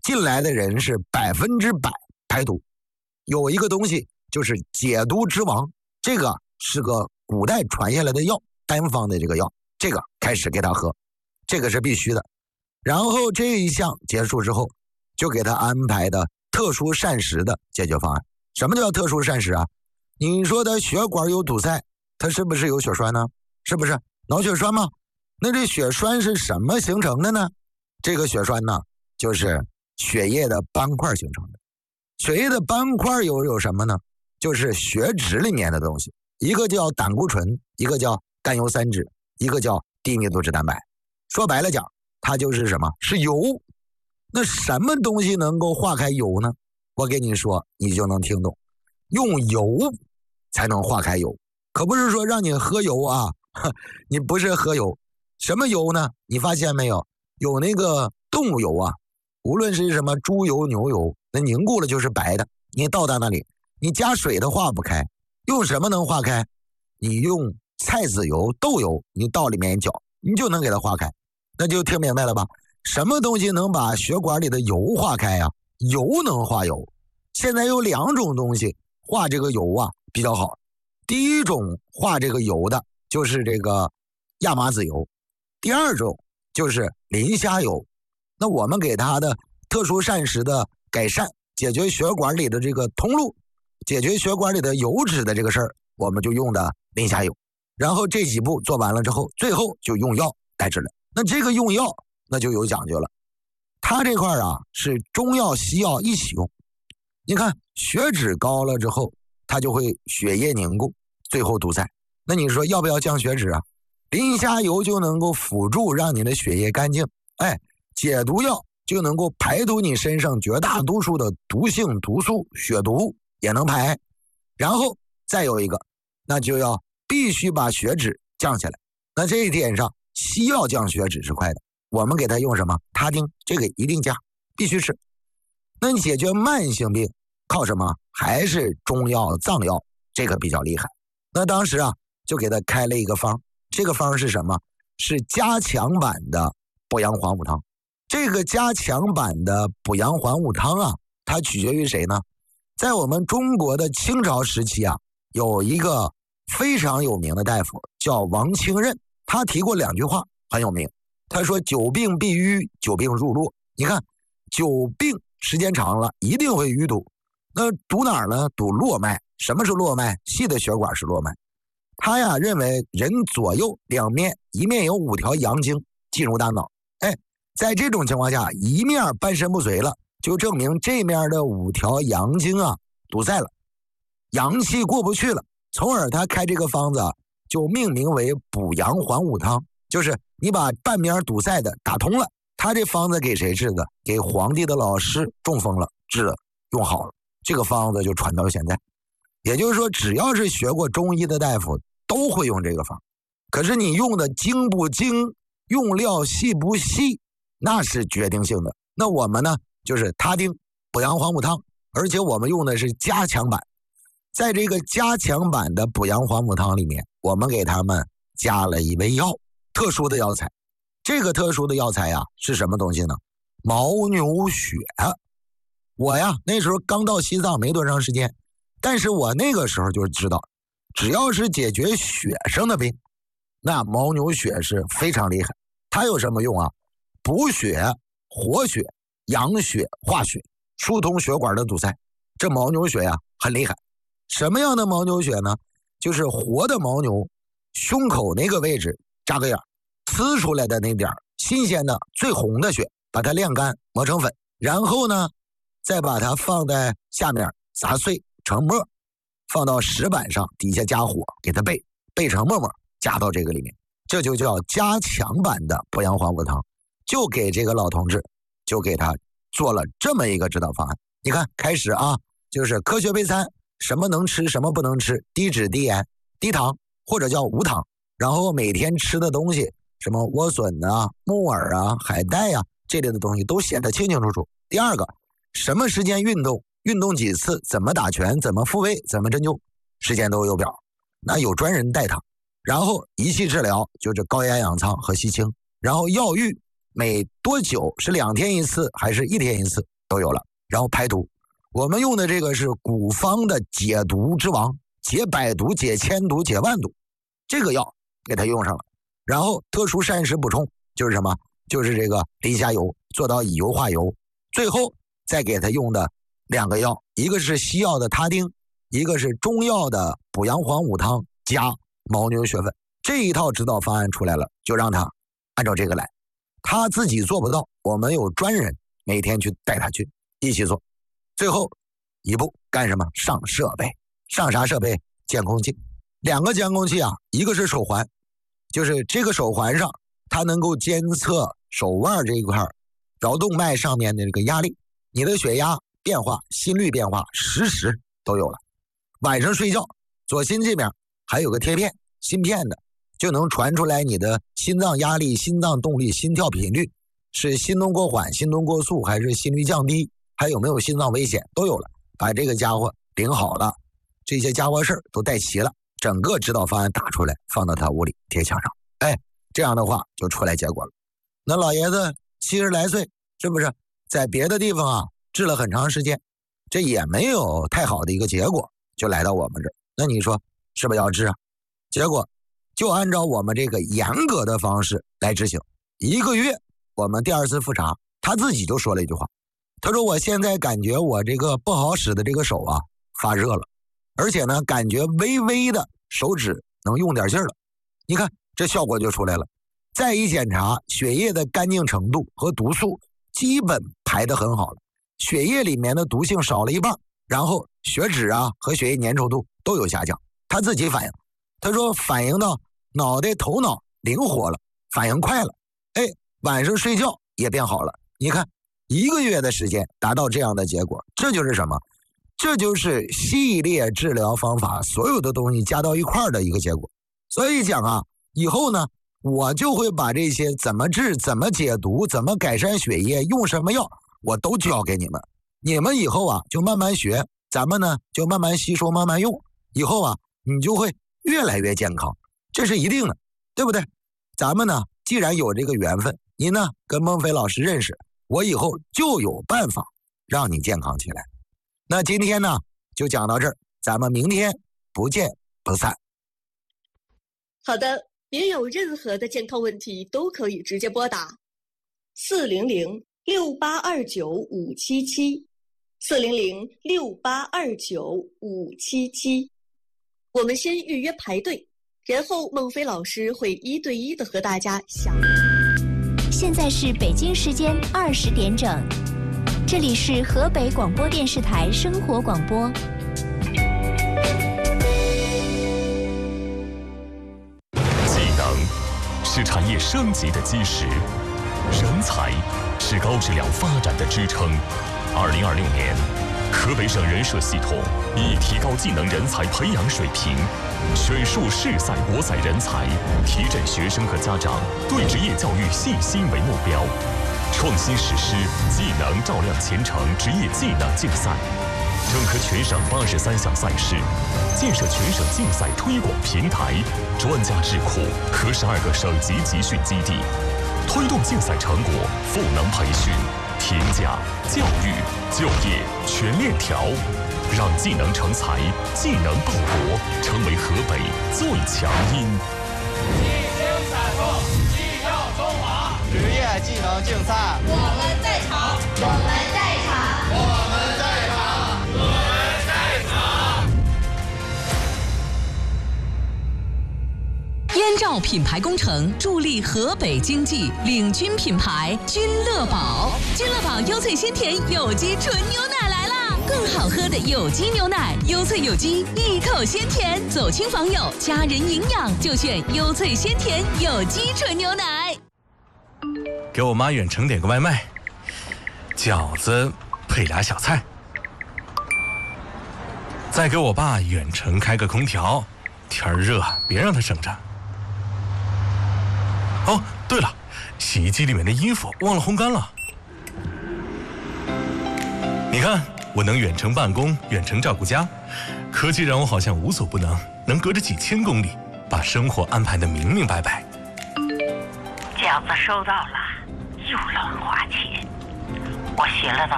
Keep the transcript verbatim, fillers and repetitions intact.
进来的人是百分之百排毒。有一个东西就是解毒之王，这个是个古代传下来的药，单方的这个药，这个开始给他喝，这个是必须的。然后这一项结束之后，就给他安排的特殊膳食的解决方案。什么叫特殊膳食啊？你说他血管有堵塞，他是不是有血栓呢？是不是脑血栓吗？那这血栓是什么形成的呢？这个血栓呢，就是血液的斑块形成的。血液的斑块有有什么呢？就是血脂里面的东西，一个叫胆固醇，一个叫甘油三酯，一个叫低密度脂蛋白。说白了讲，它就是什么？是油。那什么东西能够化开油呢？我给你说，你就能听懂。用油才能化开油，可不是说让你喝油啊，你不是喝油。什么油呢？你发现没有？有那个动物油啊，无论是什么猪油、牛油，那凝固了就是白的。你倒到那里，你加水的化不开。用什么能化开？你用菜籽油、豆油，你倒里面一搅，你就能给它化开。那就听明白了吧？什么东西能把血管里的油化开呀？油能化油。现在有两种东西化这个油啊比较好。第一种化这个油的就是这个亚麻籽油，第二种就是磷虾油。那我们给它的特殊膳食的改善，解决血管里的这个通路，解决血管里的油脂的这个事儿，我们就用的磷虾油。然后这几步做完了之后，最后就用药来治疗。那这个用药那就有讲究了，它这块啊是中药西药一起用。你看血脂高了之后，它就会血液凝固，最后堵塞。那你说要不要降血脂啊？磷虾油就能够辅助让你的血液干净，哎，解毒药就能够排毒你身上绝大多数的毒性毒素，血毒也能排。然后再有一个，那就要必须把血脂降下来。那这一点上，西药降血脂是快的，我们给它用什么？他汀，这个一定加，必须吃。那你解决慢性病靠什么？还是中药藏药，这个比较厉害。那当时啊，就给他开了一个方，这个方是什么？是加强版的补阳还五汤。这个加强版的补阳还五汤啊，它取决于谁呢？在我们中国的清朝时期啊，有一个非常有名的大夫叫王清任，他提过两句话很有名。他说久病必瘀，久病入络。你看久病时间长了一定会淤堵，那堵哪儿呢？堵络脉。什么是络脉？细的血管是络脉。他呀认为人左右两面，一面有五条阳经进入大脑，哎，在这种情况下，一面半身不遂了，就证明这面的五条阳经啊堵塞了，阳气过不去了，从而他开这个方子啊，就命名为补阳还五汤，就是你把半面堵塞的打通了。他这方子给谁治的？给皇帝的老师中风了，治了，用好了，这个方子就传到现在。也就是说，只要是学过中医的大夫都会用这个方。可是你用的精不精，用料细不细，那是决定性的。那我们呢，就是他汀补阳还五汤，而且我们用的是加强版。在这个加强版的补阳还五汤里面，我们给他们加了一味药，特殊的药材。这个特殊的药材呀，是什么东西呢？牦牛血。我呀那时候刚到西藏没多长时间，但是我那个时候就知道，只要是解决血生的病，那牦牛血是非常厉害。它有什么用啊？补血、活血、养血、化血，疏通血管的堵塞。这牦牛血呀很厉害。什么样的牦牛血呢？就是活的牦牛胸口那个位置扎个眼，呲出来的那点新鲜的最红的血，把它晾干磨成粉，然后呢再把它放在下面砸碎成沫，放到石板上，底下加火给它焙，焙成沫沫，加到这个里面，这就叫加强版的补阳还五汤。就给这个老同志就给他做了这么一个指导方案。你看开始啊，就是科学备餐，什么能吃什么不能吃，低脂低盐低糖或者叫无糖，然后每天吃的东西什么莴笋啊、木耳啊、海带啊这类的东西都写得清清楚楚。第二个，什么时间运动，运动几次，怎么打拳，怎么复位，怎么针灸，时间都有表，那有专人带他。然后仪器治疗就是高压氧舱和吸氢，然后药浴每多久，是两天一次还是一天一次， 都有了。然后排毒，我们用的这个是古方的解毒之王，解百毒、解千毒、解万毒，这个药给它用上了。然后特殊膳食补充就是什么？就是这个磷虾油做到以油化油，最后再给它用的两个药，一个是西药的他汀，一个是中药的补阳黄武汤加牦牛血粉。这一套指导方案出来了，就让他按照这个来。他自己做不到，我们有专人每天去带他去一起做。最后一步干什么？上设备。上啥设备？监控器。两个监控器啊，一个是手环，就是这个手环上它能够监测手腕这一块桡动脉上面的这个压力，你的血压变化、心率变化实时都有了。晚上睡觉左心这边还有个贴片，芯片的，就能传出来你的心脏压力、心脏动力、心跳频率，是心动过缓、心动过速，还是心率降低，还有没有心脏危险都有了。把这个家伙领好了，这些家伙事儿都带齐了，整个指导方案打出来，放到他屋里贴墙上。哎，这样的话就出来结果了。那老爷子七十来岁，是不是在别的地方啊治了很长时间，这也没有太好的一个结果，就来到我们这儿。那你说是不是要治啊？结果就按照我们这个严格的方式来执行。一个月我们第二次复查，他自己就说了一句话，他说我现在感觉我这个不好使的这个手啊发热了，而且呢感觉微微的手指能用点劲儿了。你看这效果就出来了。再一检查，血液的干净程度和毒素基本排得很好了，血液里面的毒性少了一半，然后血脂啊和血液粘稠度都有下降。他自己反映，他说反映到脑袋头脑灵活了，反应快了，哎，晚上睡觉也变好了。你看一个月的时间达到这样的结果，这就是什么？这就是系列治疗方法所有的东西加到一块儿的一个结果。所以讲啊，以后呢我就会把这些怎么治、怎么解毒、怎么改善血液、用什么药，我都教给你们。你们以后啊就慢慢学，咱们呢就慢慢吸收、慢慢用。以后啊你就会越来越健康，这是一定的，对不对？咱们呢既然有这个缘分，您呢跟孟非老师认识，我以后就有办法让你健康起来。那今天呢就讲到这儿，咱们明天不见不散。 好的，您有任何的健康问题都可以直接拨打四零零六八二九五七七四零零六八二九五七七。我们先预约排队，然后孟非老师会一对一的和大家详。 现在是北京时间二十点整，这里是河北广播电视台生活广播。 是产业升级的基石，人才是高质量发展的支撑。二零二六年，河北省人社系统以提高技能人才培养水平，选树适赛国赛人才，提振学生和家长对职业教育信心为目标，创新实施技能照亮前程职业技能竞赛，整合全省八十三项赛事，建设全省竞赛推广平台、专家智库和十二个省级集训基地，推动竞赛成果赋能培训、评价、教育、就业全链条，让技能成才、技能报国成为河北最强音。 一心散步，技耀中华。 职业技能竞赛， 我们在场，我们在场， 我们在场，我们在场。 燕赵品牌工程助力河北经济，领军品牌君乐宝。君乐宝优萃鲜甜有机纯牛奶来啦！更好喝的有机牛奶，优萃有机，一口鲜甜，走亲访友，家人营养就选优萃鲜甜有机纯牛奶。 给我妈远程点个外卖，饺子配俩小菜。再给我爸远程开个空调，天热别让他省着。哦，对了，洗衣机里面的衣服忘了烘干了。你看，我能远程办公，远程照顾家，科技让我好像无所不能，能隔着几千公里把生活安排得明明白白。 饺子收到了，又乱花钱。我学了道